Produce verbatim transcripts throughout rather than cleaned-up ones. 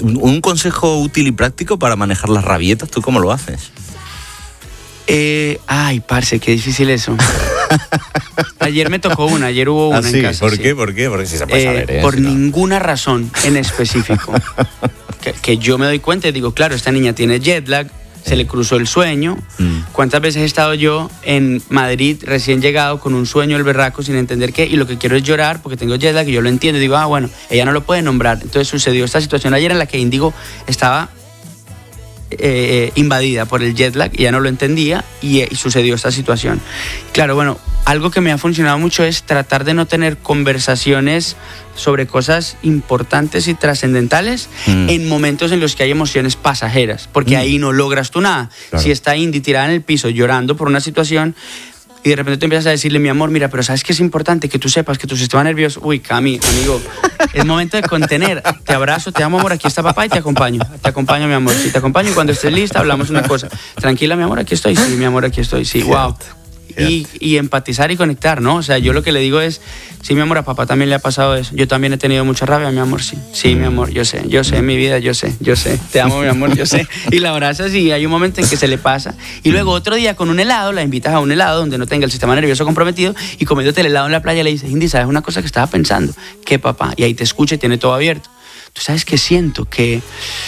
un, un consejo útil y práctico para manejar las rabietas, ¿tú cómo lo haces? Eh, ay, parce, qué difícil eso. Ayer me tocó una, ayer hubo una ¿Ah, sí? en casa. ¿Por sí. qué? ¿Por qué? Porque si se puede Eh, saber, ¿eh? por Si no. ninguna razón en específico. que, que yo me doy cuenta y digo, claro, esta niña tiene jet lag, se le cruzó el sueño. Mm. ¿Cuántas veces he estado yo en Madrid recién llegado con un sueño el berraco sin entender qué? Y lo que quiero es llorar porque tengo jet lag y yo lo entiendo. Y digo, ah, bueno, ella no lo puede nombrar. Entonces sucedió esta situación ayer en la que Índigo estaba eh, invadida por el jet lag y ya no lo entendía y, y sucedió esta situación. Claro, bueno, algo que me ha funcionado mucho es tratar de no tener conversaciones sobre cosas importantes y trascendentales mm. en momentos en los que hay emociones pasajeras, porque mm. ahí no logras tú nada. Claro. Si está Indy tirada en el piso llorando por una situación y de repente tú empiezas a decirle, mi amor, mira, pero ¿sabes qué es importante? Que tú sepas que tu sistema nervioso... Uy, Cami, amigo, es momento de contener. Te abrazo, te amo, amor, aquí está papá y te acompaño. Te acompaño, mi amor. Sí, te acompaño y cuando estés lista hablamos una cosa. Tranquila, mi amor, aquí estoy. Sí, mi amor, aquí estoy. Sí, wow. Y, y empatizar y conectar, ¿no? O sea, yo lo que le digo es, sí, mi amor, a papá también le ha pasado eso. Yo también he tenido mucha rabia, mi amor, sí. Sí, mi amor, yo sé, yo sé, mi vida, yo sé, yo sé. Te amo, mi amor, yo sé. Y la abrazas y hay un momento en que se le pasa. Y luego otro día con un helado, la invitas a un helado donde no tenga el sistema nervioso comprometido y comiéndote el helado en la playa le dices, Indy, ¿sabes una cosa que estaba pensando? ¿Qué, papá? Y ahí te escucha y tiene todo abierto. ¿Tú sabes qué siento? Que...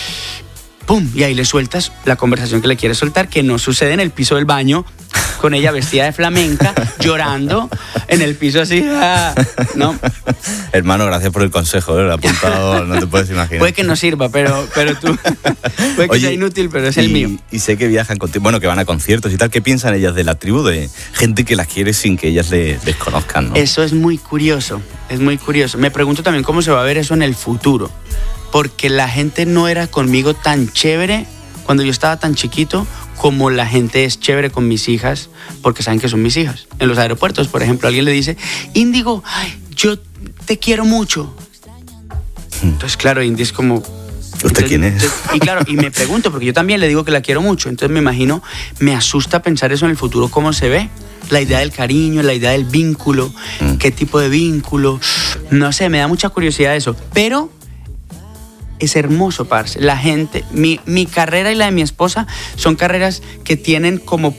¡Pum! Y ahí le sueltas la conversación que le quieres soltar, que no sucede en el piso del baño, con ella vestida de flamenca, llorando en el piso así, ¿no? Hermano, gracias por el consejo, ¿eh? Lo he apuntado, no te puedes imaginar. Puede que no sirva, pero, pero tú... Puede que Oye, sea inútil, pero es y, el mío. Y sé que viajan contigo, bueno, que van a conciertos y tal. ¿Qué piensan ellas de la tribu? De gente que las quiere sin que ellas le, les conozcan, ¿no? Eso es muy curioso, es muy curioso. Me pregunto también cómo se va a ver eso en el futuro. Porque la gente no era conmigo tan chévere cuando yo estaba tan chiquito como la gente es chévere con mis hijas, porque saben que son mis hijas. En los aeropuertos, por ejemplo, alguien le dice, Índigo, ay, yo te quiero mucho. Entonces, claro, Indy es como... ¿Usted entonces, quién es? Entonces, y claro, y me pregunto, porque yo también le digo que la quiero mucho. Entonces me imagino, me asusta pensar eso en el futuro, cómo se ve. La idea del cariño, la idea del vínculo, mm. qué tipo de vínculo. No sé, me da mucha curiosidad eso. Pero... es hermoso, parce. La gente, mi, mi carrera y la de mi esposa son carreras que tienen como,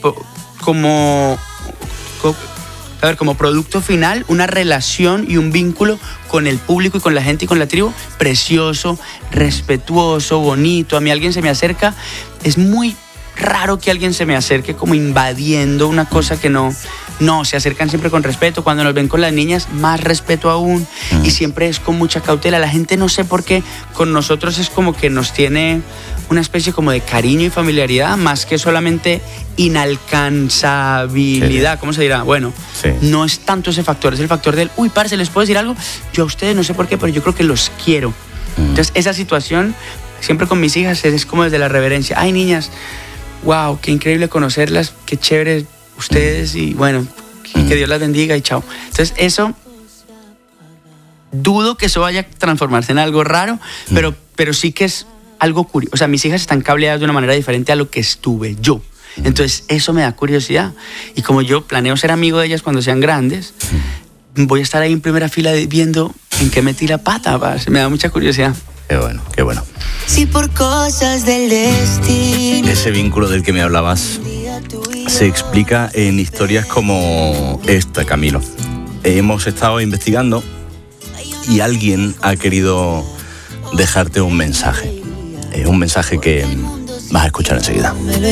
como, como, a ver, como producto final una relación y un vínculo con el público y con la gente y con la tribu precioso, respetuoso, bonito. A mí alguien se me acerca, es muy raro que alguien se me acerque como invadiendo una cosa que no... No, se acercan siempre con respeto. Cuando nos ven con las niñas, más respeto aún. Mm. Y siempre es con mucha cautela. La gente no sé por qué con nosotros es como que nos tiene una especie como de cariño y familiaridad, más que solamente inalcanzabilidad. Sí. ¿Cómo se dirá? Bueno, sí. No es tanto ese factor, es el factor del, uy, parce, ¿les puedo decir algo? Yo a ustedes no sé por qué, pero yo creo que los quiero. Mm. Entonces, esa situación, siempre con mis hijas, es como desde la reverencia. Ay, niñas, wow, qué increíble conocerlas, qué chévere ustedes y bueno, que, que Dios las bendiga y chao. Entonces eso, dudo que eso vaya a transformarse en algo raro, pero, pero sí que es algo curioso. O sea, mis hijas están cableadas de una manera diferente a lo que estuve yo. Entonces eso me da curiosidad. Y como yo planeo ser amigo de ellas cuando sean grandes, voy a estar ahí en primera fila viendo en qué metí la pata. ¿Vas? Me da mucha curiosidad. Qué bueno, qué bueno. Si por cosas del destino. Ese vínculo del que me hablabas se explica en historias como esta, Camilo. Hemos estado investigando y alguien ha querido dejarte un mensaje. Un mensaje que vas a escuchar enseguida.